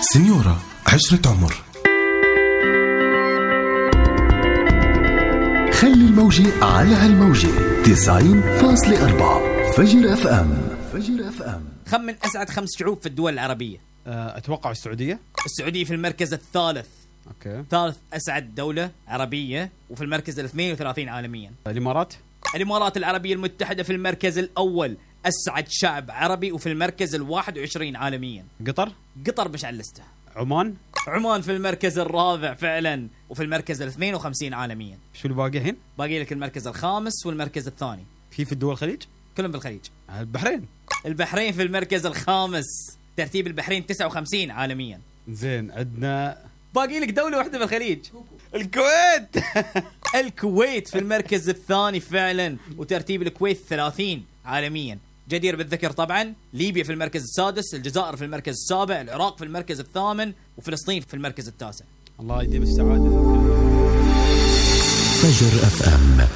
سنيورة عشرة عمر. خلي الموجة على هالموجة 90.4 فجر اف ام. فجر اف ام. خمن أسعد 5 شعوب في الدول العربية. أتوقع السعودية. السعودية في المركز الثالث. أوكي. ثالث أسعد دولة عربية وفي المركز 32 عالميا. الإمارات. الإمارات العربية المتحدة في المركز الأول أسعد شعب عربي وفي المركز 21 عالميا. قطر. قطر مش على اللستة. عمان. عمان في المركز الرابع فعلا وفي المركز 52 عالميا. شو الباقي الحين؟ باقي لك المركز الخامس والمركز الثاني. في الدول الخليج. كلهم بالخليج. البحرين. البحرين في المركز الخامس، ترتيب البحرين 59 عالميا. زين عندنا باقي لك دولة واحدة بالخليج. الكويت. الكويت في المركز الثاني فعلا وترتيب الكويت 30 عالميا. جدير بالذكر طبعا ليبيا في المركز السادس، الجزائر في المركز السابع، العراق في المركز الثامن وفلسطين في المركز التاسع. الله يديم السعادة. فجر اف ام